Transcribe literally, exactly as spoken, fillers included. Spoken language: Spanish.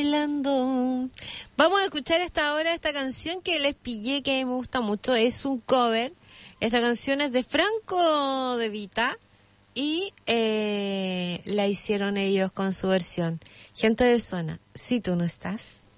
bailando. Vamos a escuchar esta hora esta canción que les pillé, que me gusta mucho. Es un cover. Esta canción es de Franco De Vita y eh, la hicieron ellos con su versión. Gente de zona, si tú no estás.